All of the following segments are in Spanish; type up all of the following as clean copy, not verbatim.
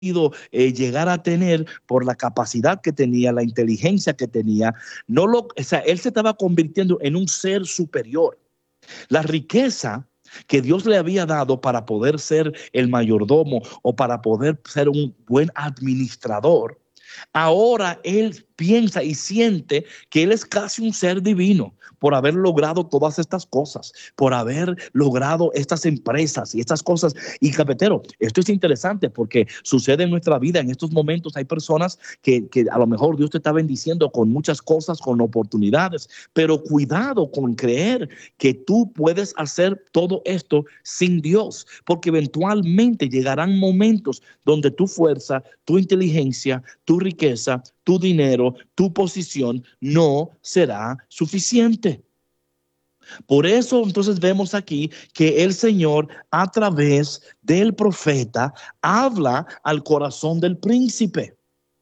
llegar a tener por la capacidad que tenía, la inteligencia que tenía. O sea, él se estaba convirtiendo en un ser superior. La riqueza que Dios le había dado para poder ser el mayordomo o para poder ser un buen administrador, ahora él piensa y siente que él es casi un ser divino por haber logrado todas estas cosas, por haber logrado estas empresas y estas cosas. Y cafetero, esto es interesante porque sucede en nuestra vida. En estos momentos hay personas que a lo mejor Dios te está bendiciendo con muchas cosas, con oportunidades, pero cuidado con creer que tú puedes hacer todo esto sin Dios, porque eventualmente llegarán momentos donde tu fuerza, tu inteligencia, tu riqueza, tu dinero, tu posición no será suficiente. Por eso entonces vemos aquí que el Señor a través del profeta habla al corazón del príncipe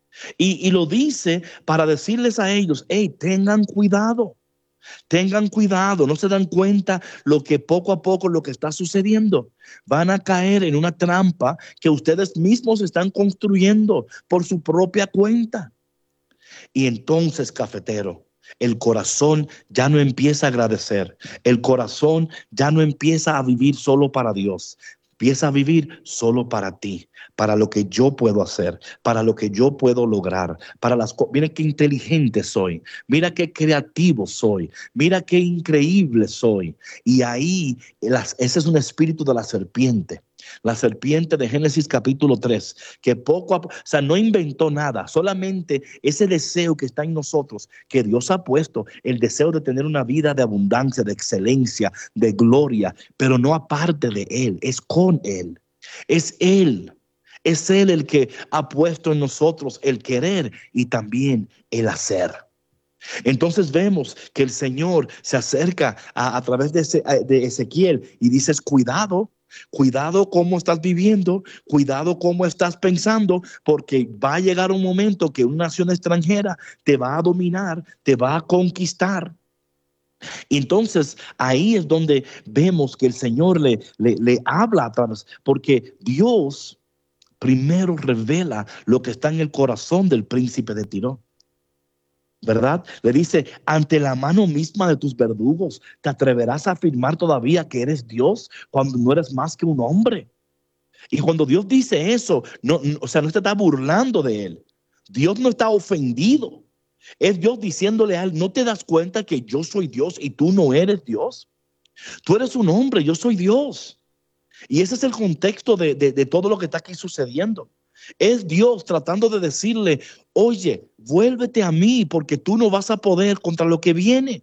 y lo dice para decirles a ellos: hey, tengan cuidado. Tengan cuidado, no se dan cuenta lo que poco a poco lo que está sucediendo. Van a caer en una trampa que ustedes mismos están construyendo por su propia cuenta. Y entonces, cafetero, el corazón ya no empieza a agradecer. El corazón ya no empieza a vivir solo para Dios. Empieza a vivir solo para ti, para lo que yo puedo hacer, para lo que yo puedo lograr, para las cosas. Mira qué inteligente soy, mira qué creativo soy, mira qué increíble soy. Y ahí, ese es un espíritu de la serpiente. La serpiente de Génesis capítulo 3, que poco a poco, o sea, no inventó nada, solamente ese deseo que está en nosotros, que Dios ha puesto, el deseo de tener una vida de abundancia, de excelencia, de gloria, pero no aparte de Él, es con Él, es Él. Es Él el que ha puesto en nosotros el querer y también el hacer. Entonces vemos que el Señor se acerca a través de Ezequiel y dices: cuidado. Cuidado cómo estás viviendo, cuidado cómo estás pensando, porque va a llegar un momento que una nación extranjera te va a dominar, te va a conquistar. Y entonces ahí es donde vemos que el Señor le habla a través, porque Dios primero revela lo que está en el corazón del príncipe de Tiro. ¿Verdad? Le dice: ante la mano misma de tus verdugos, ¿te atreverás a afirmar todavía que eres Dios cuando no eres más que un hombre? Y cuando Dios dice eso, o sea, no se está burlando de él. Dios no está ofendido. Es Dios diciéndole a él: ¿no te das cuenta que yo soy Dios y tú no eres Dios? Tú eres un hombre, yo soy Dios. Y ese es el contexto de todo lo que está aquí sucediendo. Es Dios tratando de decirle: oye, vuélvete a mí porque tú no vas a poder contra lo que viene.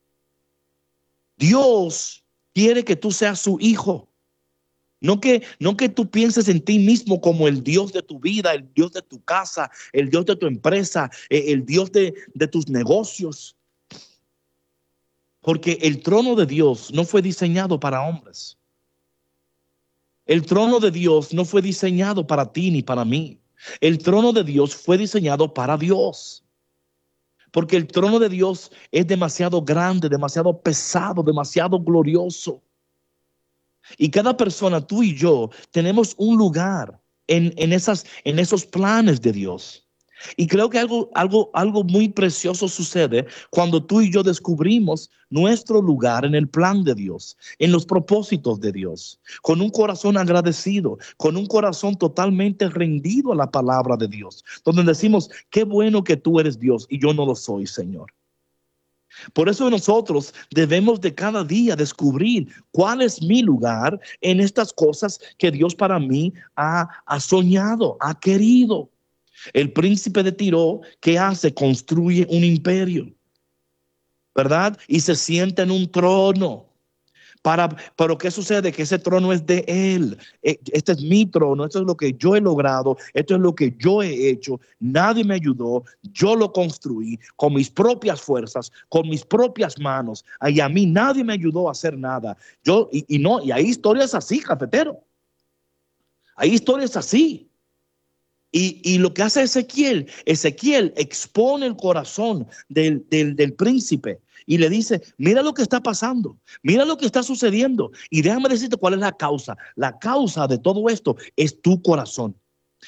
Dios quiere que tú seas su hijo. No que tú pienses en ti mismo como el Dios de tu vida, el Dios de tu casa, el Dios de tu empresa, el Dios de tus negocios. Porque el trono de Dios no fue diseñado para hombres. El trono de Dios no fue diseñado para ti ni para mí. El trono de Dios fue diseñado para Dios. Porque el trono de Dios es demasiado grande, demasiado pesado, demasiado glorioso. Y cada persona, tú y yo, tenemos un lugar en esos planes de Dios. Y creo que algo muy precioso sucede cuando tú y yo descubrimos nuestro lugar en el plan de Dios, en los propósitos de Dios, con un corazón agradecido, con un corazón totalmente rendido a la palabra de Dios, donde decimos: qué bueno que tú eres Dios y yo no lo soy, Señor. Por eso nosotros debemos de cada día descubrir cuál es mi lugar en estas cosas que Dios para mí ha soñado, ha querido. El príncipe de Tiro, ¿qué hace? Construye un imperio, ¿verdad? Y se sienta en un trono. Pero ¿qué sucede? Que ese trono es de él. Este es mi trono, esto es lo que yo he logrado, esto es lo que yo he hecho. Nadie me ayudó, yo lo construí con mis propias fuerzas, con mis propias manos. Y a mí nadie me ayudó a hacer nada. Y hay historias así, cafetero. Hay historias así. Y lo que hace Ezequiel expone el corazón del príncipe y le dice: mira lo que está pasando, mira lo que está sucediendo y déjame decirte cuál es la causa. La causa de todo esto es tu corazón.